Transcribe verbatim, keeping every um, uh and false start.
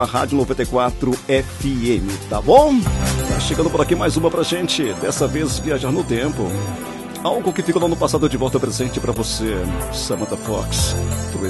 a Rádio noventa e quatro F M, tá bom? Tá chegando por aqui mais uma pra gente, dessa vez viajar no tempo. Algo que ficou lá no passado de volta presente pra você, Samantha Fox.